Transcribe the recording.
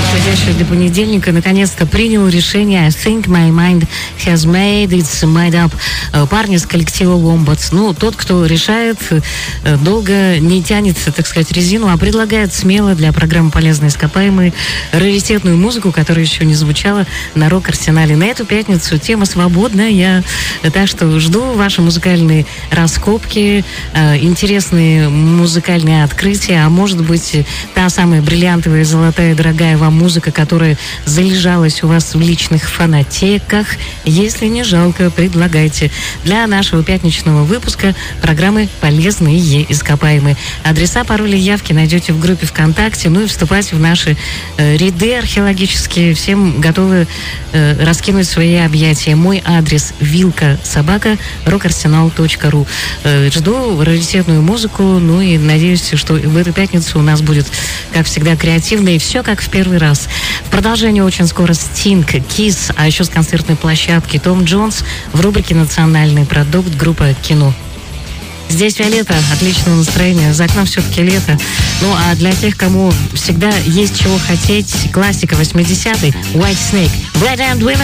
подходящее для понедельника, наконец-то принял решение. I think my mind has made its mind up. Парни с коллектива Wombats. Ну, тот, кто решает, долго не тянет, так сказать, резину, а предлагает смело для программы «Полезные ископаемые» раритетную музыку, которая еще не звучала на рок-арсенале. На эту пятницу тема свободная. Так что жду ваши музыкальные раскопки, интересные музыкальные открытия, а может быть, та самая бриллиантовая, золотая, дорогая вам музыка, которая залежалась у вас в личных фонотеках. Если не жалко, предлагайте. Для нашего пятничного выпуска программы «Полезные ископаемые». Адреса, пароли, явки найдете в группе ВКонтакте. Ну и вступать в наши ряды археологические. Всем готовы раскинуть свои объятия. Мой адрес vilka@rockarsenal.ru. Жду раритетную музыку. Ну и надеюсь, что в эту пятницу у нас будет, как всегда, креативно и все как в первый раз. В продолжение очень скоро Стинг, Kiss, а еще с концертной площадки Том Джонс в рубрике «Национальный продукт» группа «Кино». Здесь Виолетта, отличного настроения, за окном все-таки лето. Ну а для тех, кому всегда есть чего хотеть, классика 80-й, White Snake, Blood and Women.